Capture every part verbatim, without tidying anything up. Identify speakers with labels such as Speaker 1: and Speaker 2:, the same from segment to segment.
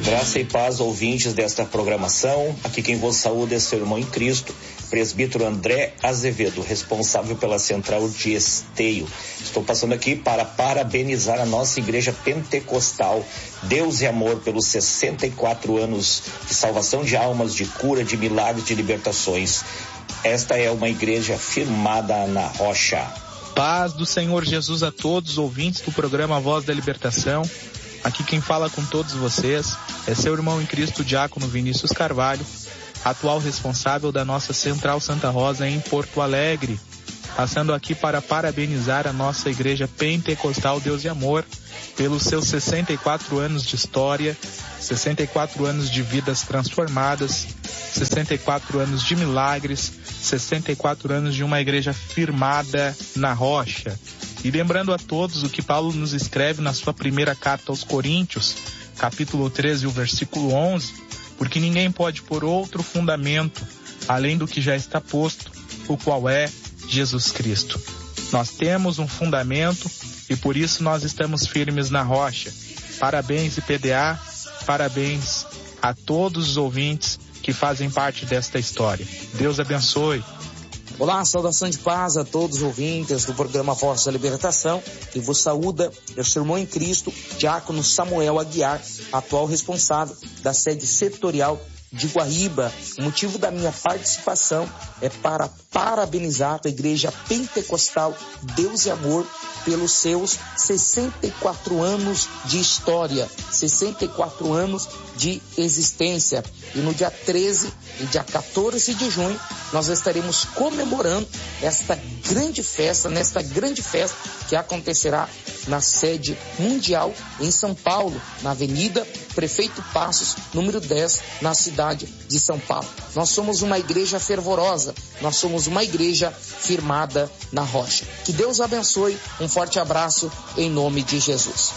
Speaker 1: Graça e paz, ouvintes desta programação. Aqui quem vos saúda é seu irmão em Cristo, presbítero André Azevedo, responsável pela central de Esteio. Estou passando aqui para parabenizar a nossa igreja pentecostal, Deus e Amor, pelos sessenta e quatro anos de salvação de almas, de cura, de milagres, de libertações. Esta é uma igreja firmada na rocha.
Speaker 2: Paz do Senhor Jesus a todos os ouvintes do programa Voz da Libertação. Aqui quem fala com todos vocês é seu irmão em Cristo, diácono Vinícius Carvalho, atual responsável da nossa Central Santa Rosa em Porto Alegre, passando aqui para parabenizar a nossa Igreja Pentecostal Deus e Amor pelos seus sessenta e quatro anos de história, sessenta e quatro anos de vidas transformadas, sessenta e quatro anos de milagres, sessenta e quatro anos de uma igreja firmada na rocha. E lembrando a todos o que Paulo nos escreve na sua primeira carta aos Coríntios, capítulo treze, o versículo onze, porque ninguém pode pôr outro fundamento além do que já está posto, o qual é Jesus Cristo. Nós temos um fundamento e por isso nós estamos firmes na rocha. Parabéns, I P D A, parabéns a todos os ouvintes que fazem parte desta história. Deus abençoe.
Speaker 3: Olá, saudação de paz a todos os ouvintes do programa Voz da Libertação, e vos saúda é o seu irmão em Cristo, diácono Samuel Aguiar, atual responsável da sede setorial de Guaíba. O motivo da minha participação é para parabenizar a Igreja Pentecostal Deus e Amor pelos seus sessenta e quatro anos de história, sessenta e quatro anos de existência. E no dia treze e dia quatorze de junho, nós estaremos comemorando esta grande festa, nesta grande festa que acontecerá na sede mundial em São Paulo, na Avenida Prefeito Passos, número dez, na cidade de São Paulo. Nós somos uma igreja fervorosa, nós somos uma igreja firmada na rocha. Que Deus abençoe, um forte abraço em nome de Jesus.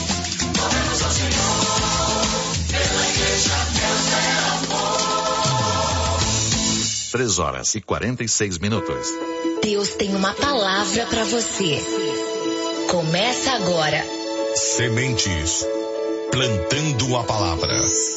Speaker 4: Três horas e quarenta e seis minutos.
Speaker 5: Deus tem uma palavra para você. Começa agora.
Speaker 6: Sementes, plantando a palavra.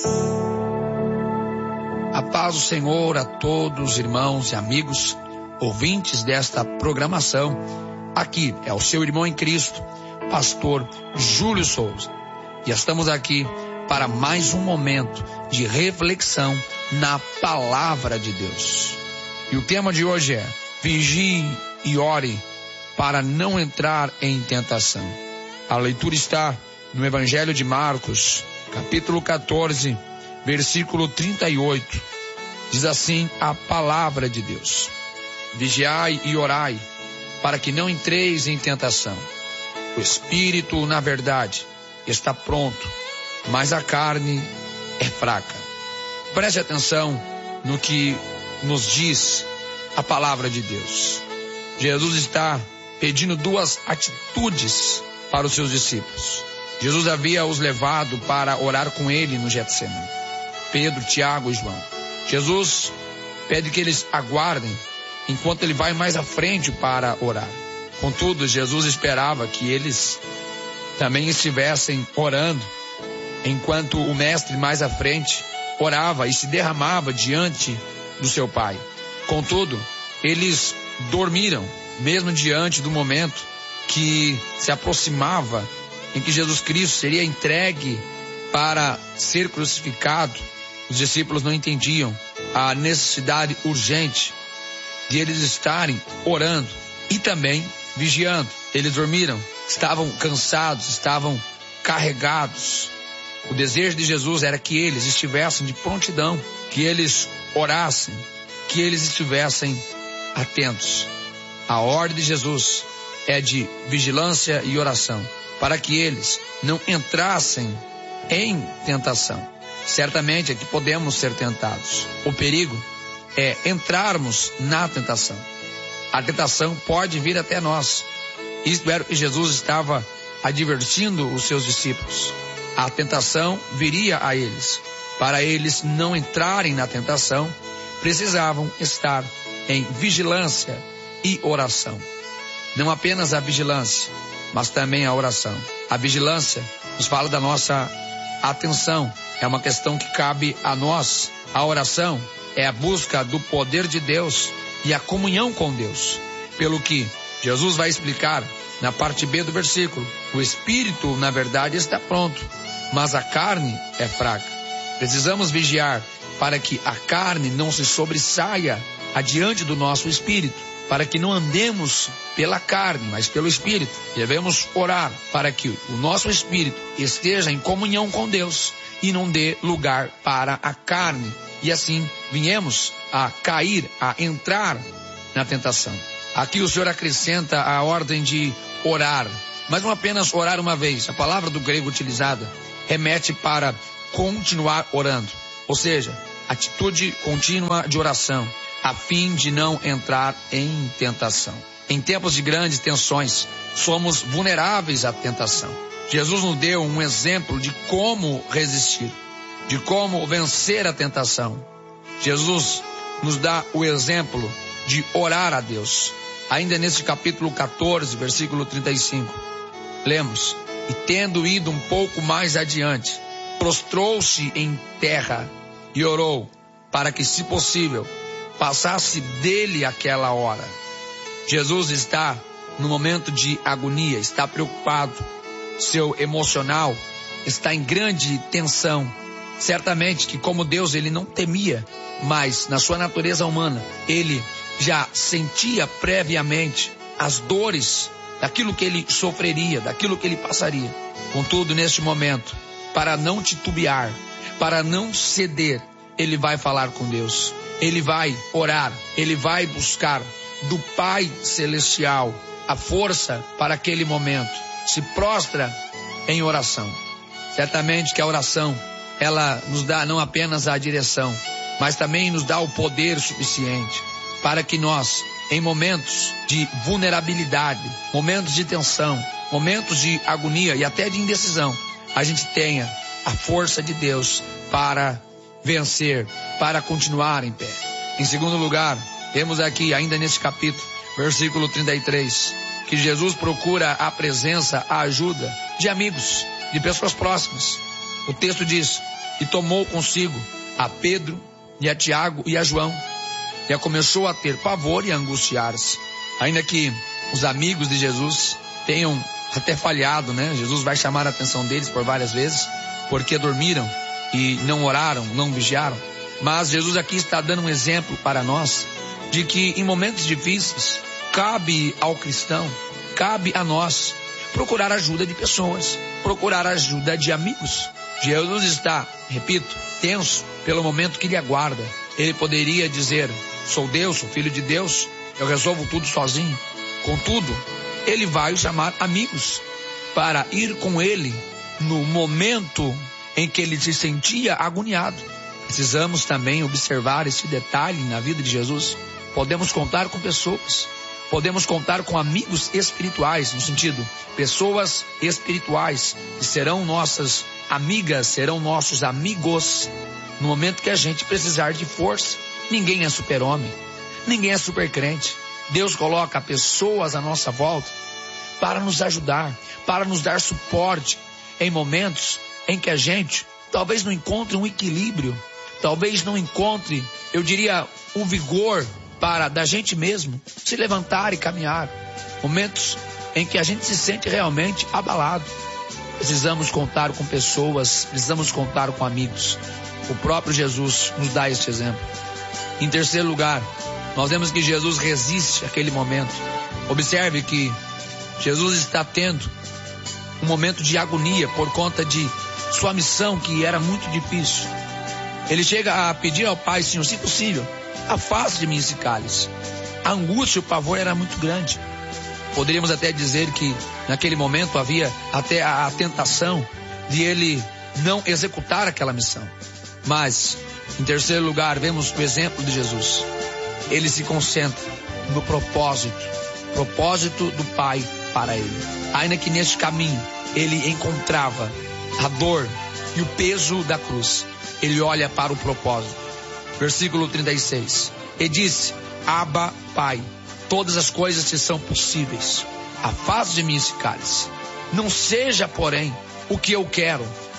Speaker 7: A paz do Senhor a todos, irmãos e amigos, ouvintes desta programação. Aqui é o seu irmão em Cristo, pastor Júlio Souza. E estamos aqui para mais um momento de reflexão na palavra de Deus. E o tema de hoje é: vigie e ore para não entrar em tentação. A leitura está no Evangelho de Marcos, capítulo quatorze, versículo trinta e oito. Diz assim a palavra de Deus: vigiai e orai, para que não entreis em tentação. O espírito, na verdade, está pronto, mas a carne é fraca. Preste atenção no que nos diz a palavra de Deus. Jesus está pedindo duas atitudes para os seus discípulos. Jesus havia os levado para orar com ele no Getsemane. Pedro, Tiago e João. Jesus pede que eles aguardem enquanto ele vai mais à frente para orar. Contudo, Jesus esperava que eles também estivessem orando enquanto o mestre mais à frente orava e se derramava diante do seu Pai. Contudo, eles dormiram, mesmo diante do momento que se aproximava em que Jesus Cristo seria entregue para ser crucificado. Os discípulos não entendiam a necessidade urgente de eles estarem orando e também vigiando. Eles dormiram, estavam cansados, estavam carregados. O desejo de Jesus era que eles estivessem de prontidão, que eles orassem, que eles estivessem atentos. A ordem de Jesus é de vigilância e oração, para que eles não entrassem em tentação. Certamente é que podemos ser tentados. O perigo é entrarmos na tentação. A tentação pode vir até nós. Isto era o que Jesus estava advertindo os seus discípulos. A tentação viria a eles. Para eles não entrarem na tentação, precisavam estar em vigilância e oração. Não apenas a vigilância, mas também a oração. A vigilância nos fala da nossa atenção, é uma questão que cabe a nós. A oração é a busca do poder de Deus e a comunhão com Deus. Pelo que Jesus vai explicar na parte B do versículo. O espírito, na verdade, está pronto, mas a carne é fraca. Precisamos vigiar para que a carne não se sobressaia adiante do nosso espírito, para que não andemos pela carne, mas pelo espírito. Devemos orar para que o nosso espírito esteja em comunhão com Deus e não dê lugar para a carne. E assim viemos a cair, a entrar na tentação. Aqui o Senhor acrescenta a ordem de orar, mas não apenas orar uma vez. A palavra do grego utilizada remete para continuar orando, ou seja, atitude contínua de oração, a fim de não entrar em tentação. Em tempos de grandes tensões, somos vulneráveis à tentação. Jesus nos deu um exemplo de como resistir, de como vencer a tentação. Jesus nos dá o exemplo de orar a Deus. Ainda nesse capítulo catorze, versículo trinta e cinco, lemos: e tendo ido um pouco mais adiante, prostrou-se em terra e orou para que, se possível, passasse dele aquela hora. Jesus está no momento de agonia, está preocupado, seu emocional está em grande tensão. Certamente que, como Deus, ele não temia, mas na sua natureza humana, ele já sentia previamente as dores daquilo que ele sofreria, daquilo que ele passaria. Contudo, neste momento, para não titubear, para não ceder, ele vai falar com Deus. Ele vai orar, ele vai buscar do Pai Celestial a força para aquele momento. Se prostra em oração. Certamente que a oração, ela nos dá não apenas a direção, mas também nos dá o poder suficiente para que nós, em momentos de vulnerabilidade, momentos de tensão, momentos de agonia e até de indecisão, a gente tenha a força de Deus para vencer, para continuar em pé. Em segundo lugar, temos aqui ainda nesse capítulo, versículo trinta e três, que Jesus procura a presença, a ajuda de amigos, de pessoas próximas. O texto diz: e tomou consigo a Pedro e a Tiago e a João, e começou a ter pavor e a angustiar-se. Ainda que os amigos de Jesus tenham até falhado, né? Jesus vai chamar a atenção deles por várias vezes, porque dormiram e não oraram, não vigiaram. Mas Jesus aqui está dando um exemplo para nós de que em momentos difíceis cabe ao cristão, cabe a nós procurar ajuda de pessoas, procurar ajuda de amigos. Jesus está, repito, tenso pelo momento que lhe aguarda. Ele poderia dizer: sou Deus, sou filho de Deus, eu resolvo tudo sozinho. Contudo, ele vai chamar amigos para ir com ele no momento em que ele se sentia agoniado. Precisamos também observar esse detalhe na vida de Jesus. Podemos contar com pessoas, podemos contar com amigos espirituais, no sentido, pessoas espirituais que serão nossas amigas, serão nossos amigos no momento que a gente precisar de força. Ninguém é super-homem, ninguém é super-crente. Deus coloca pessoas à nossa volta para nos ajudar, para nos dar suporte em momentos em que a gente talvez não encontre um equilíbrio, talvez não encontre, eu diria, o vigor para da gente mesmo se levantar e caminhar. Momentos em que a gente se sente realmente abalado. Precisamos contar com pessoas, precisamos contar com amigos. O próprio Jesus nos dá este exemplo. Em terceiro lugar, nós vemos que Jesus resiste àquele momento. Observe que Jesus está tendo um momento de agonia por conta de sua missão, que era muito difícil. Ele chega a pedir ao Pai: Senhor, se possível, afaste de mim esse cálice. A angústia e o pavor era muito grande. Poderíamos até dizer que naquele momento havia até a, a tentação de ele não executar aquela missão. Mas, em terceiro lugar, vemos o exemplo de Jesus. Ele se concentra no propósito, propósito do Pai para ele. Ainda que neste caminho ele encontrava a dor e o peso da cruz, ele olha para o propósito. Versículo trinta e seis. E disse: Abba, Pai, todas as coisas te são possíveis. Afaste de mim esse cálice. Não seja, porém, o que eu quero,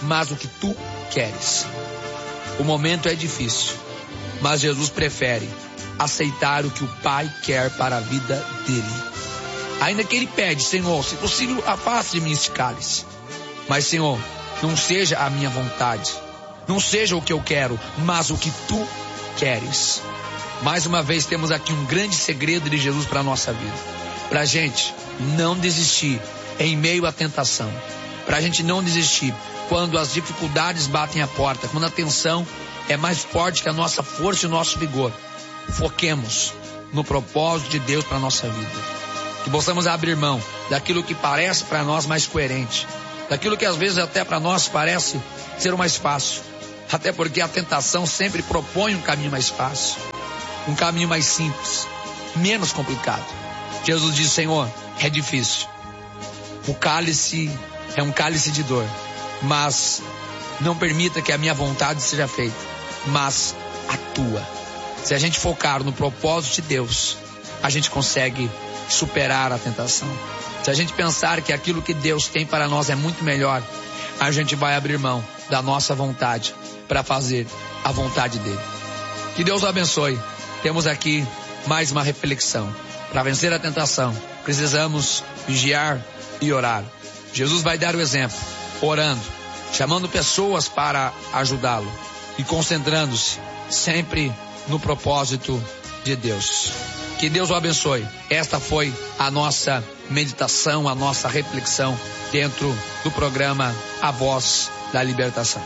Speaker 7: mas o que tu queres. O momento é difícil, mas Jesus prefere aceitar o que o Pai quer para a vida dele. Ainda que ele pede, Senhor, se possível, afaste de mim este cálice. Mas, Senhor, não seja a minha vontade, não seja o que eu quero, mas o que tu queres. Mais uma vez temos aqui um grande segredo de Jesus para a nossa vida. Para a gente não desistir em meio à tentação. Para a gente não desistir quando as dificuldades batem a porta, quando a tensão é mais forte que a nossa força e o nosso vigor. Foquemos no propósito de Deus para a nossa vida. Que possamos abrir mão daquilo que parece para nós mais coerente, daquilo que às vezes até para nós parece ser o mais fácil. Até porque a tentação sempre propõe um caminho mais fácil, um caminho mais simples, menos complicado. Jesus diz, Senhor, é difícil. O cálice é um cálice de dor, mas não permita que a minha vontade seja feita, mas a tua. Se a gente focar no propósito de Deus, a gente consegue superar a tentação. Se a gente pensar que aquilo que Deus tem para nós é muito melhor, a gente vai abrir mão da nossa vontade para fazer a vontade dele. Que Deus o abençoe. Temos aqui mais uma reflexão. Para vencer a tentação, precisamos vigiar e orar. Jesus vai dar o exemplo, orando, chamando pessoas para ajudá-lo e concentrando-se sempre no propósito de Deus. Que Deus o abençoe. Esta foi a nossa meditação, a nossa reflexão dentro do programa A Voz da Libertação.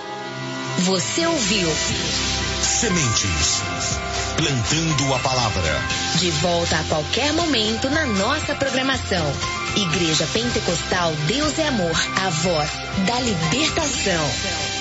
Speaker 5: Você ouviu
Speaker 6: Sementes, plantando a palavra.
Speaker 5: De volta a qualquer momento na nossa programação. Igreja Pentecostal Deus é Amor, a voz da libertação.